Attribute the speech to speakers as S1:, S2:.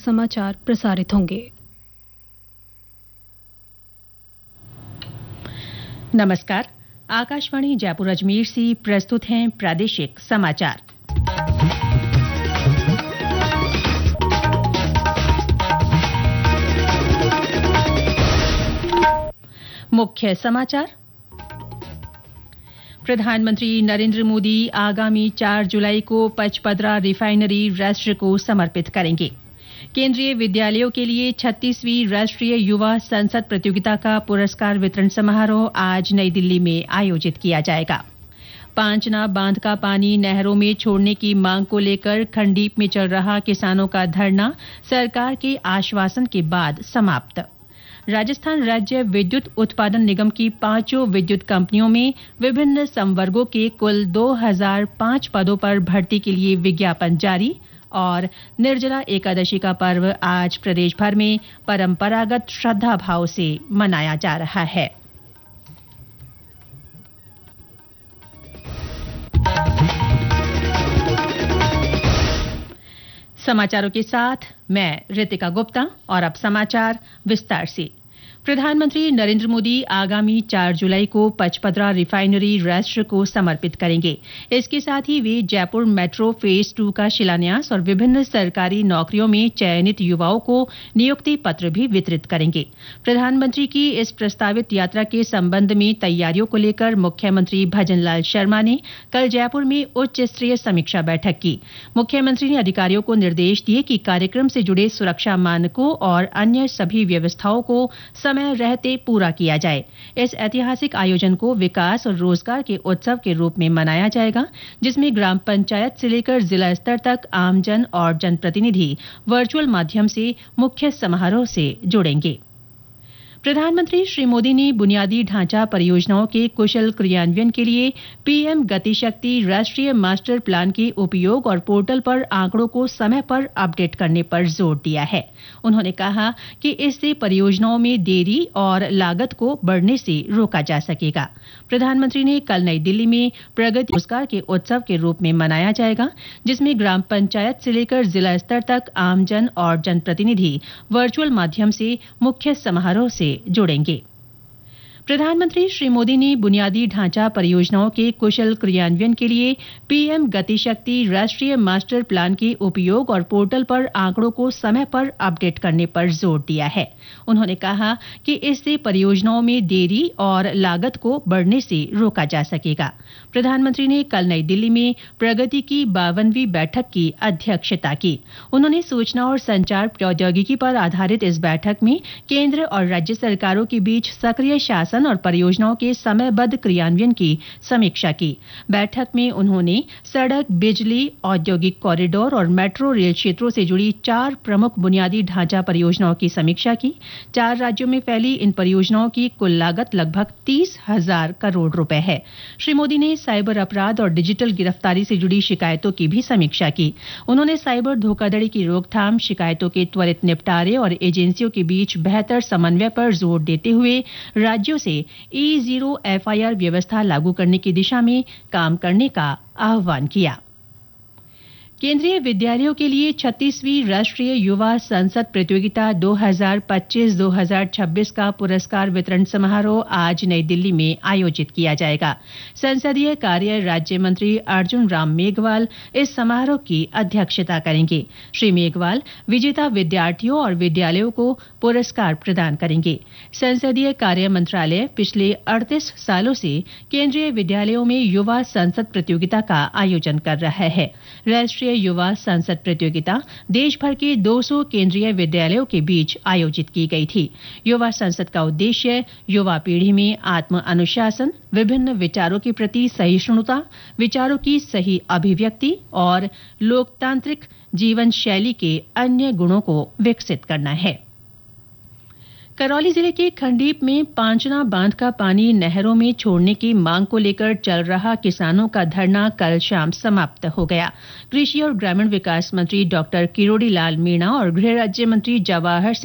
S1: समाचार प्रसारित होंगे।
S2: नमस्कार, आकाशवाणी जयपुर अजमेर से प्रस्तुत हैं प्रादेशिक समाचार। मुख्य समाचार। प्रधानमंत्री नरेंद्र मोदी आगामी 4 जुलाई को पचपदरा रिफाइनरी राष्ट्र को समर्पित करेंगे। केंद्रीय विद्यालयों के लिए 36वीं राष्ट्रीय युवा संसद प्रतियोगिता का पुरस्कार वितरण समारोह आज नई दिल्ली में आयोजित किया जाएगा। पांचना बांध का पानी नहरों में छोड़ने की मांग को लेकर खंडीप में चल रहा किसानों का धरना सरकार के आश्वासन के बाद समाप्त। राजस्थान राज्य विद्युत उत्पादन निगम की 5 विद्युत कंपनियों में विभिन्न संवर्गों के कुल 2005 पदों पर भर्ती के लिए विज्ञापन जारी। और निर्जला एकादशी का पर्व आज प्रदेश भर में परंपरागत श्रद्धा भाव से मनाया जा रहा है। समाचारों के साथ मैं रितिका गुप्ता और अब समाचार विस्तार से। प्रधानमंत्री नरेंद्र मोदी आगामी 4 जुलाई को पचपदरा रिफाइनरी राष्ट्र को समर्पित करेंगे। इसके साथ ही वे जयपुर मेट्रो फेज 2 का शिलान्यास और विभिन्न सरकारी नौकरियों में चयनित युवाओं को नियुक्ति पत्र भी वितरित करेंगे। प्रधानमंत्री की इस प्रस्तावित यात्रा के संबंध में तैयारियों को लेकर मुख्यमंत्री भजनलाल शर्मा ने कल जयपुर में उच्च स्तरीय समीक्षा बैठक की। मुख्यमंत्री ने अधिकारियों को निर्देश दिए कि कार्यक्रम से जुड़े सुरक्षा मानकों और अन्य सभी व्यवस्थाओं को समय रहते पूरा किया जाए। इस ऐतिहासिक आयोजन को विकास और रोजगार के उत्सव के रूप में मनाया जाएगा, जिसमें ग्राम पंचायत से लेकर जिला स्तर तक आमजन और जनप्रतिनिधि वर्चुअल माध्यम से मुख्य समारोह से जुड़ेंगे। प्रधानमंत्री श्री मोदी ने बुनियादी ढांचा परियोजनाओं के कुशल क्रियान्वयन के लिए पीएम गतिशक्ति राष्ट्रीय मास्टर प्लान के उपयोग और पोर्टल पर आंकड़ों को समय पर अपडेट करने पर जोर दिया है। उन्होंने कहा कि इससे परियोजनाओं में देरी और लागत को बढ़ने से रोका जा सकेगा। प्रधानमंत्री ने कल नई दिल्ली में प्रगति रोजगार के उत्सव के रूप में मनाया जाएगा, जिसमें ग्राम पंचायत से लेकर जिला स्तर तक आमजन और जनप्रतिनिधि वर्चुअल माध्यम से मुख्य समारोह से जुड़ेंगे। प्रधानमंत्री श्री मोदी ने बुनियादी ढांचा परियोजनाओं के कुशल क्रियान्वयन के लिए पीएम गतिशक्ति राष्ट्रीय मास्टर प्लान के उपयोग और पोर्टल पर आंकड़ों को समय पर अपडेट करने पर जोर दिया है। उन्होंने कहा कि इससे परियोजनाओं में देरी और लागत को बढ़ने से रोका जा सकेगा। प्रधानमंत्री ने कल नई दिल्ली में प्रगति की 52वीं बैठक की अध्यक्षता की। उन्होंने सूचना और संचार प्रौद्योगिकी पर आधारित इस बैठक में केंद्र और राज्य सरकारों के बीच सक्रिय शासन और परियोजनाओं के समयबद्ध क्रियान्वयन की समीक्षा की। बैठक में उन्होंने सड़क, बिजली, औद्योगिक कॉरिडोर और मेट्रो रेल क्षेत्रों से जुड़ी 4 प्रमुख बुनियादी ढांचा परियोजनाओं की समीक्षा की। 4 राज्यों में फैली इन परियोजनाओं की कुल लागत लगभग 30,000 करोड़ रुपए है। श्री मोदी ने साइबर अपराध और डिजिटल गिरफ्तारी से जुड़ी शिकायतों की भी समीक्षा की। उन्होंने साइबर धोखाधड़ी की रोकथाम, शिकायतों के त्वरित निपटारे और एजेंसियों के बीच बेहतर समन्वय पर जोर देते हुए राज्यों से E0 FIR व्यवस्था लागू करने की दिशा में काम करने का आह्वान किया। केंद्रीय विद्यालयों के लिए 36वीं राष्ट्रीय युवा संसद प्रतियोगिता 2025-2026 का पुरस्कार वितरण समारोह आज नई दिल्ली में आयोजित किया जाएगा। संसदीय कार्य राज्य मंत्री अर्जुन राम मेघवाल इस समारोह की अध्यक्षता करेंगे। श्री मेघवाल विजेता विद्यार्थियों और विद्यालयों को पुरस्कार प्रदान करेंगे। संसदीय कार्य मंत्रालय पिछले 38 सालों से केंद्रीय विद्यालयों में युवा संसद प्रतियोगिता का आयोजन कर रहा है। राष्ट्रीय युवा संसद प्रतियोगिता देश भर के 200 केंद्रीय विद्यालयों के बीच आयोजित की गई थी। युवा संसद का उद्देश्य युवा पीढ़ी में आत्म अनुशासन, विभिन्न विचारों के प्रति सहिष्णुता, विचारों की सही अभिव्यक्ति और लोकतांत्रिक जीवन शैली के अन्य गुणों को विकसित करना है। करौली जिले के खंडीप में पांचना बांध का पानी नहरों में छोड़ने की मांग को लेकर चल रहा किसानों का धरना कल शाम समाप्त हो गया। कृषि और ग्रामीण विकास मंत्री डॉक्टर किरोड़ी लाल मीणा और गृह राज्य मंत्री जवाहर